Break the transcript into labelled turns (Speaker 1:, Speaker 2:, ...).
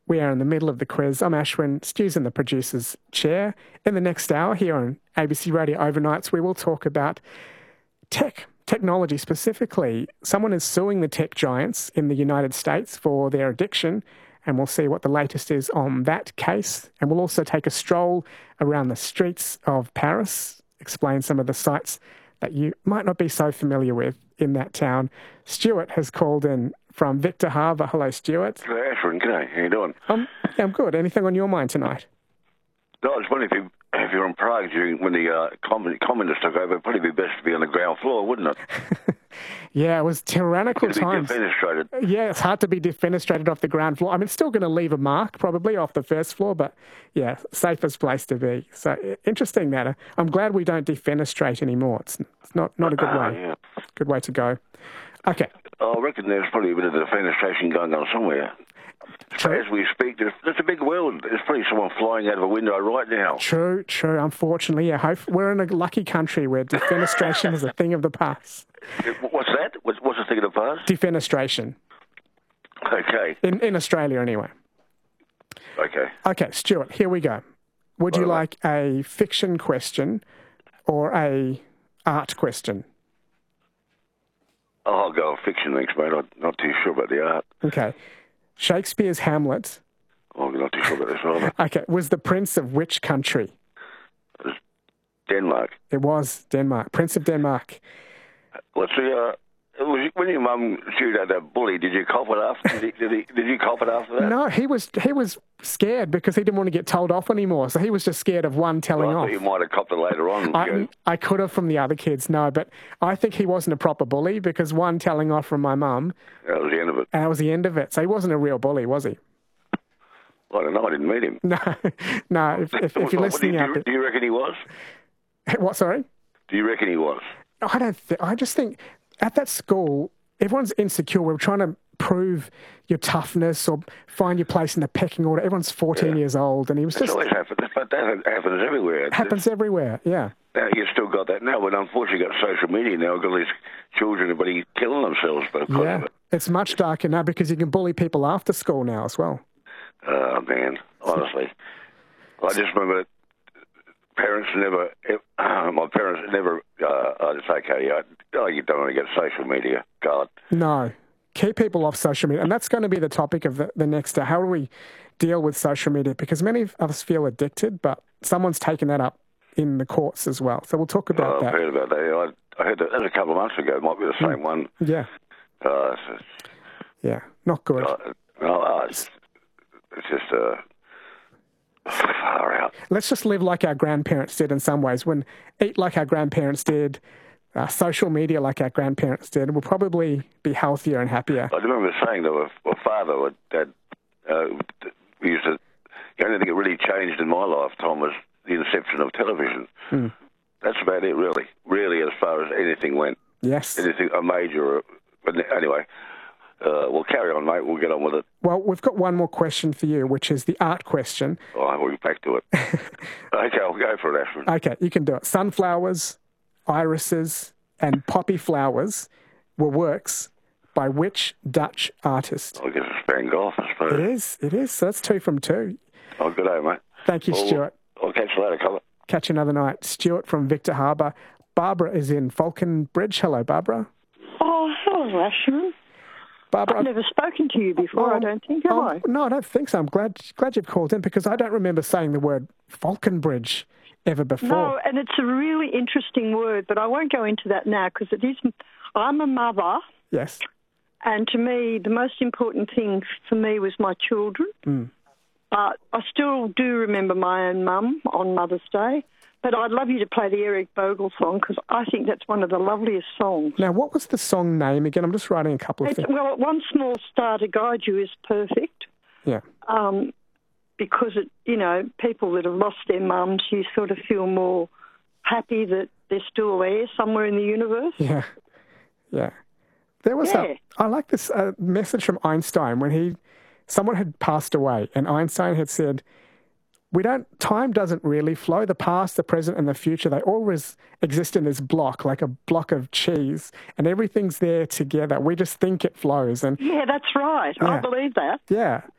Speaker 1: We are in the middle of the quiz. I'm Ashwin. Stu's in the producer's chair. In the next hour here on ABC Radio Overnights, we will talk about technology specifically. Someone is suing the tech giants in the United States for their addiction, and we'll see what the latest is on that case. And we'll also take a stroll around the streets of Paris, explain some of the sights that you might not be so familiar with in that town. Stuart has called in from Victor Harbor. Hello, Stuart.
Speaker 2: Hello, Ashwin. G'day. How you doing?
Speaker 1: I'm good. Anything on your mind tonight?
Speaker 2: No, I was wondering if you're in Prague when the communists took over, it'd probably be best to be on the ground floor, wouldn't it?
Speaker 1: Yeah, it was tyrannical times.
Speaker 2: Defenestrated.
Speaker 1: Yeah, it's hard to be defenestrated off the ground floor. I mean, it's still going to leave a mark probably off the first floor, but yeah, safest place to be. So interesting matter. I'm glad we don't defenestrate anymore. It's not a good way.
Speaker 2: Yeah.
Speaker 1: Good way to go. Okay.
Speaker 2: I reckon there's probably a bit of defenestration going on somewhere.
Speaker 1: True.
Speaker 2: As we speak, there's a big world. There's probably someone flying out of a window right now.
Speaker 1: True. Unfortunately, yeah. We're in a lucky country where defenestration is a thing of the past.
Speaker 2: What's that? What's a thing of the past?
Speaker 1: Defenestration.
Speaker 2: Okay.
Speaker 1: In Australia, anyway.
Speaker 2: Okay.
Speaker 1: Okay, Stuart, here we go. Would you like a fiction question or a art question?
Speaker 2: I'll go with fiction, thanks, mate. I'm not too sure about the art.
Speaker 1: Okay. Shakespeare's Hamlet.
Speaker 2: I'm not too sure about this either.
Speaker 1: Okay. Was the prince of which country?
Speaker 2: It was Denmark.
Speaker 1: It was Denmark. Prince of Denmark.
Speaker 2: What's the... when your mum chewed out that bully, did you cop it after? Did you cop it after that?
Speaker 1: No, he was scared because he didn't want to get told off anymore. So he was just scared of one telling off.
Speaker 2: I thought you might have copped it later on.
Speaker 1: I could have from the other kids, no, but I think he wasn't a proper bully because one telling off from my mum.
Speaker 2: That was the end of it.
Speaker 1: And that was the end of it. So he wasn't a real bully, was he?
Speaker 2: I don't know. I didn't meet him.
Speaker 1: No. If you're listening out,
Speaker 2: do you reckon he was?
Speaker 1: What? Sorry.
Speaker 2: Do you reckon he was?
Speaker 1: I just think at that school, everyone's insecure. We're trying to prove your toughness or find your place in the pecking order. Everyone's 14 years old, and he was just...
Speaker 2: It always happens, but that happens everywhere.
Speaker 1: Happens everywhere, yeah.
Speaker 2: Now, you've still got that now, but unfortunately you've got social media now. You've got these children everybody killing themselves because of it.
Speaker 1: It's much darker now because you can bully people after school now as well.
Speaker 2: Oh, man, honestly. I just remember my parents never, it's okay, you don't want to get social media, God.
Speaker 1: No. Keep people off social media. And that's going to be the topic of the next hour. How do we deal with social media? Because many of us feel addicted, but someone's taken that up in the courts as well. So we'll talk about that.
Speaker 2: I've heard about that. I heard that a couple of months ago. It might be the same one.
Speaker 1: Yeah. Yeah, not good.
Speaker 2: It's just far out.
Speaker 1: Let's just live like our grandparents did in some ways. Eat like our grandparents did, social media like our grandparents did, we'll probably be healthier and happier.
Speaker 2: I remember saying that my father or dad used to... The only thing that really changed in my lifetime was the inception of television. Mm. That's about it, really. Really, as far as anything went.
Speaker 1: Yes.
Speaker 2: Anything, a major... But anyway... we'll carry on, mate. We'll get on with it.
Speaker 1: Well, we've got one more question for you, which is the art question.
Speaker 2: Oh, we'll get back to it. Okay, I'll go for it, Ashwin.
Speaker 1: Okay, you can do it. Sunflowers, irises, and poppy flowers were works by which Dutch artist?
Speaker 2: I guess it's Van Gogh, I suppose.
Speaker 1: It is. So that's 2 from 2.
Speaker 2: Oh, good day, mate.
Speaker 1: Thank you, Stuart.
Speaker 2: I'll catch you later, Colour.
Speaker 1: Catch you another night. Stuart from Victor Harbor. Barbara is in Falconbridge. Hello, Barbara.
Speaker 3: Oh, hello, Ashwin.
Speaker 1: Barbara,
Speaker 3: I've never spoken to you before, I don't think, have I?
Speaker 1: No, I don't think so. I'm glad you've called in because I don't remember saying the word Falconbridge ever before.
Speaker 3: No, and it's a really interesting word, but I won't go into that now because I'm a mother.
Speaker 1: Yes.
Speaker 3: And to me, the most important thing for me was my children. Mm. I still do remember my own mum on Mother's Day. But I'd love you to play the Eric Bogle song because I think that's one of the loveliest songs.
Speaker 1: Now, what was the song name again? I'm just writing a couple of things.
Speaker 3: Well, One Small Star to Guide You is perfect.
Speaker 1: Yeah.
Speaker 3: Because, people that have lost their mums, you sort of feel more happy that they're still there somewhere in the universe.
Speaker 1: Yeah. Yeah. There was I like this message from Einstein when someone had passed away and Einstein had said, time doesn't really flow. The past, the present, and the future, they always exist in this block, like a block of cheese, and everything's there together. We just think it flows. And
Speaker 3: yeah, that's right. Yeah. I believe that.
Speaker 1: Yeah.